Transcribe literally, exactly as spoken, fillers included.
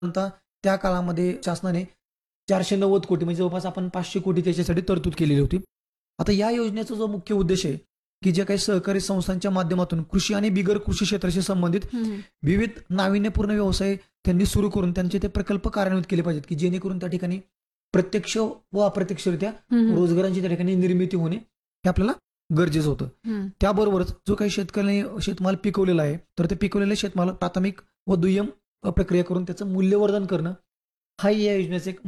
साधारणतः त्या काळामध्ये शासनाने चारशे नव्वद कोटी म्हणजे जवळपास आपण पाचशे कोटी त्याच्यासाठी तरतूद केलेली होती. आता या योजनेचा जो मुख्य उद्देश आहे, की जे काही सहकारी संस्थांच्या माध्यमातून कृषी आणि बिगर कृषी क्षेत्राशी संबंधित हं, हं. विविध नाविन्यपूर्ण व्यवसाय त्यांनी सुरू करून त्यांचे ते प्रकल्प कार्यान्वित केले पाहिजेत, की जेणेकरून त्या ठिकाणी प्रत्यक्ष व अप्रत्यक्षरित्या हं, हं. रोजगारांची त्या ठिकाणी निर्मिती होणे हे आपल्याला गरजेचं होतं. हं. त्याबरोबरच जो काही शेतकऱ्यांनी शेतमाल पिकवलेला आहे, तर ते पिकवलेल्या शेतमाल प्राथमिक व दुय्यम प्रक्रिया करून त्याचं मूल्यवर्धन करणं, हा या योजनेचा एक